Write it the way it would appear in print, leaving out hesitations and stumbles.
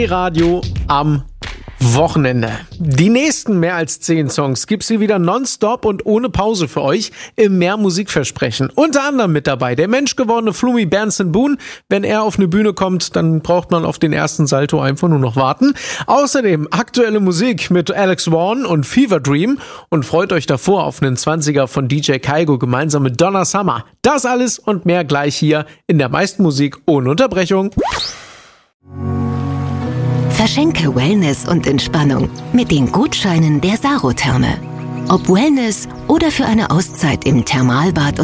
Radio am Wochenende. Die nächsten mehr als 10 Songs gibt's hier wieder nonstop und ohne Pause für euch im Mehr Musikversprechen. Unter anderem mit dabei der menschgewordene Flumi Benson Boone. Wenn er auf eine Bühne kommt, dann braucht man auf den ersten Salto einfach nur noch warten. Außerdem aktuelle Musik mit Alex Vaughn und Fever Dream und freut euch davor auf einen 20er von DJ Kaigo gemeinsam mit Donna Summer. Das alles und mehr gleich hier in der meisten Musik ohne Unterbrechung. Verschenke Wellness und Entspannung mit den Gutscheinen der Sarotherme. Ob Wellness oder für eine Auszeit im Thermalbad